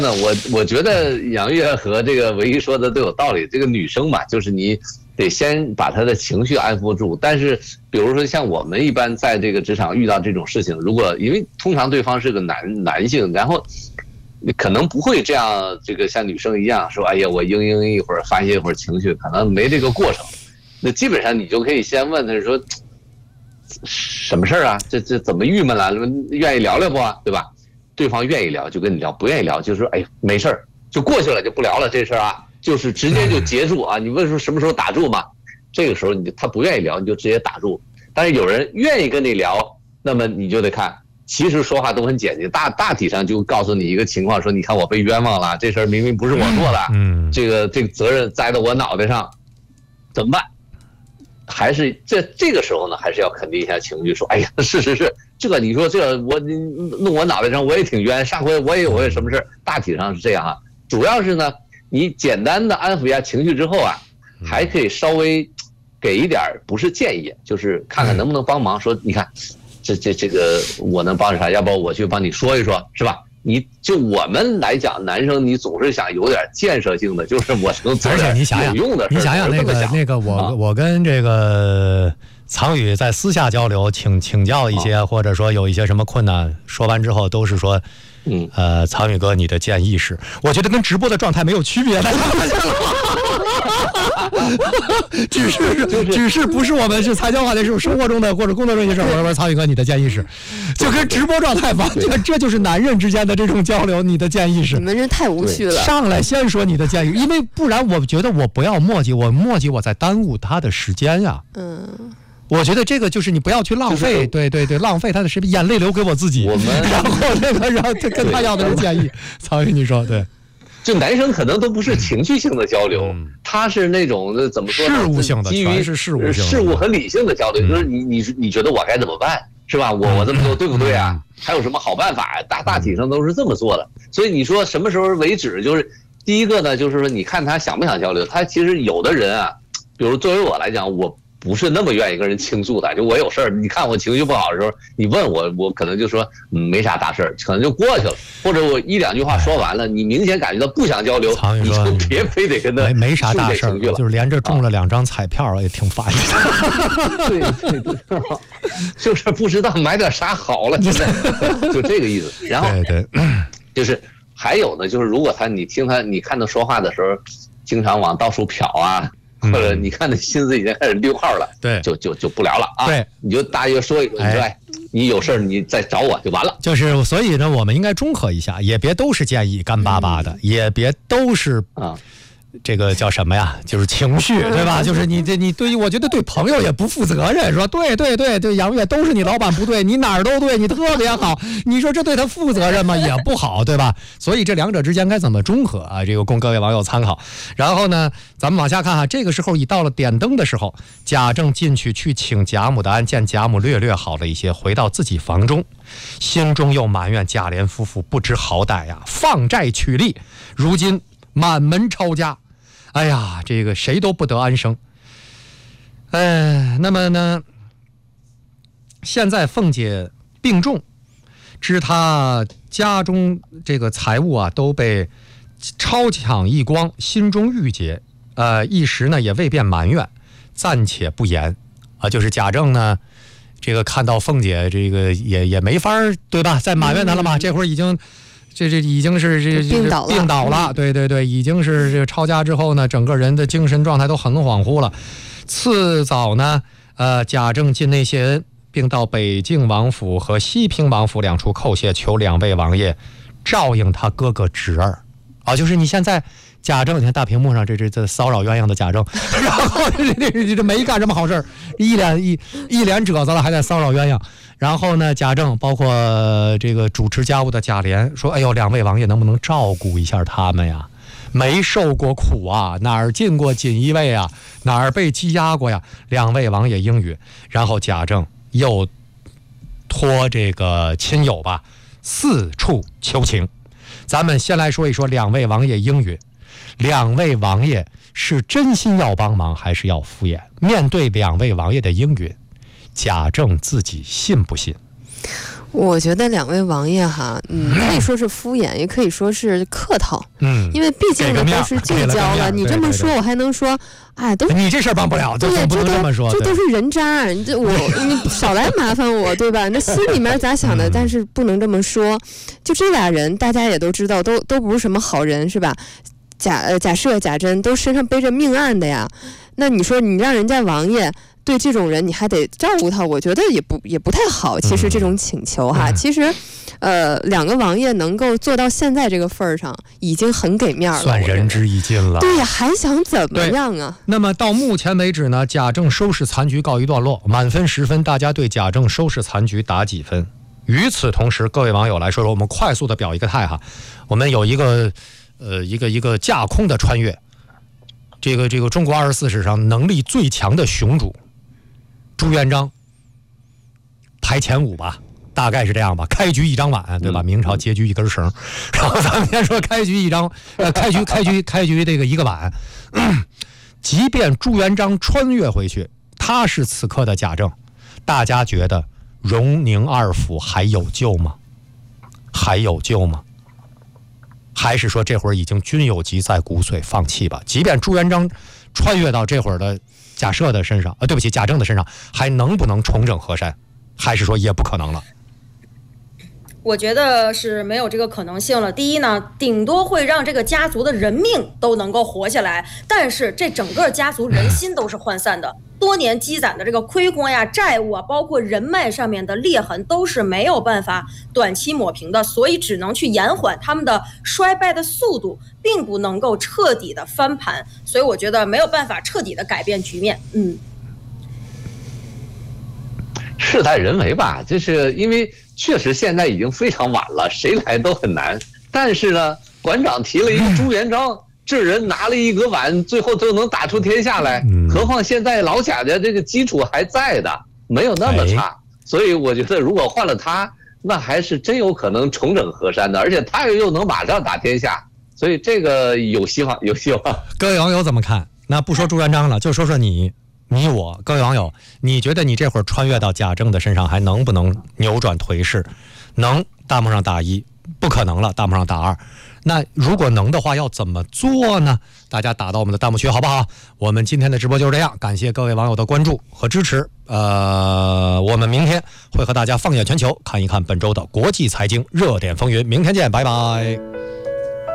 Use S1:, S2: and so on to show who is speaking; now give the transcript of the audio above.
S1: 那我觉得杨越和这个唯一说的都有道理。这个女生嘛，就是你得先把她的情绪安抚住。但是，比如说像我们一般在这个职场遇到这种事情，如果因为通常对方是个男性，然后你可能不会这样，这个像女生一样说，哎呀，我嘤一会儿发泄一会儿情绪，可能没这个过程。那基本上你就可以先问他说，什么事儿啊？这怎么郁闷了？愿意聊聊不啊？对吧？对方愿意聊就跟你聊，不愿意聊就说哎没事儿就过去了，就不聊了这事儿啊，就是直接就结束啊。你问说什么时候打住嘛？这个时候他不愿意聊，你就直接打住。但是有人愿意跟你聊，那么你就得看，其实说话都很简洁，大体上就告诉你一个情况，说你看我被冤枉了，这事儿明明不是我做的，这个责任栽到我脑袋上，怎么办？还是这个时候呢，还是要肯定一下情绪，说哎呀是，这个你说这我弄我脑袋上我也挺冤，上回我也有什么事，大体上是这样啊。主要是呢，你简单的安抚一下情绪之后啊，还可以稍微给一点不是建议，就是看看能不能帮忙，说你看这个我能帮啥，要不我去帮你说一说，是吧？你就我们来讲，男生你总是想有点建设性的，就是我能做点有用的事。
S2: 你想想那个我跟这个曹宇在私下交流，请教一些，或者说有一些什么困难，说完之后都是说，曹宇哥，你的建议是，我觉得跟直播的状态没有区别的。只是不是我们是才交话的，是生活中的或者工作中的事。我说曹宇哥，你的建议是，就跟直播状态完全，这就是男人之间的这种交流。你的建议是，
S3: 你们人太无趣了。
S2: 上来先说你的建议，因为不然我觉得我不要墨迹，我在耽误他的时间呀。我觉得这个就是你不要去浪费，对，浪费他的时间，眼泪留给我自己。然后跟他要的是建议。曹宇，你说对。
S1: 就男生可能都不是情绪性的交流，他是那种怎么说呢？
S2: 事务性的，
S1: 基于
S2: 事
S1: 物和理性的交流，就是你觉得我该怎么办，是吧？我这么做对不对啊？还有什么好办法呀？大体上都是这么做的。所以你说什么时候为止？就是第一个呢，就是说你看他想不想交流。他其实有的人啊，比如作为我来讲，我不是那么愿意跟人倾诉的，就我有事儿，你看我情绪不好的时候，你问我可能就说没啥大事儿，可能就过去了，或者我一两句话说完了，你明显感觉到不想交流，你就别非得跟他
S2: 没啥大事儿，就是连着中了2张彩票也挺烦
S1: 的。对，就是不知道买点啥好了，就这个意思。然后
S2: 对，
S1: 就是还有呢，就是如果你看他说话的时候，经常往到处瞟啊。或者你看那心思已经开始溜号了，
S2: 对，
S1: 就不聊了啊。
S2: 对，
S1: 你就大约说一说，你有事你再找我就完了。
S2: 就是所以呢，我们应该中和一下，也别都是建议干巴巴的，也别都是这个叫什么呀？就是情绪，对吧？就是你对，我觉得对朋友也不负责任，说对，杨越都是你老板不对，你哪儿都对，你特别好，你说这对他负责任吗？也不好，对吧？所以这两者之间该怎么中和啊？这个供各位网友参考。然后呢，咱们往下看哈，这个时候已到了点灯的时候，贾政进去请贾母的安，见贾母略好了一些，回到自己房中，心中又埋怨贾琏夫妇不知好歹呀，放债取利，如今满门抄家，哎呀，这个谁都不得安生。那么呢，现在凤姐病重，知她家中这个财物啊都被抄抢一光，心中郁结，一时呢也未便埋怨，暂且不言啊。就是贾政呢，这个看到凤姐这个也没法对吧？再埋怨她了嘛，这会儿已经。这已经是病倒了，对，已经是这个抄家之后呢，整个人的精神状态都很恍惚了。次早呢，贾政进内谢恩，并到北静王府和西平王府2处叩谢，求2位王爷照应他哥哥侄儿啊，就是你现在贾政，你看大屏幕上这骚扰鸳鸯的贾政，然后这没干什么好事，一脸褶子了，还在骚扰鸳鸯。然后呢，贾政包括这个主持家务的贾琏说：“哎呦，2位王爷能不能照顾一下他们呀？没受过苦啊，哪儿进过锦衣卫啊，哪儿被羁押过呀？”2位王爷应允。然后贾政又托这个亲友吧4处求情。咱们先来说一说2位王爷应允。2位王爷是真心要帮忙，还是要敷衍？面对2位王爷的应允，贾政自己信不信？
S3: 我觉得两位王爷哈，可以说是敷衍，也可以说是客套。因为毕竟呢都是旧交了，你这么说，我还能说，哎，都
S2: 你这事儿帮不了，对，不能这么说，
S3: 这都是人渣，你少来麻烦我，对吧？那心里面咋想的？但是不能这么说。就这俩人，大家也都知道，都不是什么好人，是吧？贾赦、贾珍都身上背着命案的呀。那你说你让人家王爷对这种人你还得照顾他，我觉得也不太好。其实这种请求哈，其实两个王爷能够做到现在这个份儿上，已经很给面了，
S2: 算仁至义尽了。
S3: 对呀，还想怎么样啊？
S2: 那么到目前为止呢，贾政收拾残局告一段落，满分10分，大家对贾政收拾残局打几分？与此同时，各位网友来说说，我们快速的表一个态哈，我们有一个架空的穿越。这个中国24史上能力最强的雄主朱元璋排前5吧，大概是这样吧。开局一张碗，对吧？明朝结局一根绳。然后咱们先说开局这个一个碗。即便朱元璋穿越回去，他是此刻的贾政，大家觉得荣宁2府还有救吗？还有救吗？还是说这会儿已经均有疾在骨髓，放弃吧？即便朱元璋穿越到这会儿的贾赦的身上，对不起，贾政的身上，还能不能重整河山？还是说也不可能了？
S4: 我觉得是没有这个可能性了。第一呢，顶多会让这个家族的人命都能够活下来，但是这整个家族人心都是涣散的，多年积攒的这个亏空呀、债务啊，包括人脉上面的裂痕，都是没有办法短期抹平的，所以只能去延缓他们的衰败的速度，并不能够彻底的翻盘。所以我觉得没有办法彻底的改变局面。
S1: 事在人为吧，就是因为确实现在已经非常晚了，谁来都很难。但是呢，馆长提了一个朱元璋，这人拿了一个碗，最后就能打出天下来。何况现在老贾家这个基础还在的，没有那么差。所以我觉得，如果换了他，那还是真有可能重整河山的，而且他又能马上打天下，所以这个有希望，有希望。
S2: 各位网友怎么看？那不说朱元璋了，就说说你我，各位网友，你觉得你这会儿穿越到贾政的身上，还能不能扭转颓势？能，弹幕上打1，不可能了，弹幕上打2。那如果能的话，要怎么做呢？大家打到我们的弹幕区好不好？我们今天的直播就是这样，感谢各位网友的关注和支持。我们明天会和大家放眼全球，看一看本周的国际财经热点风云。明天见，拜拜。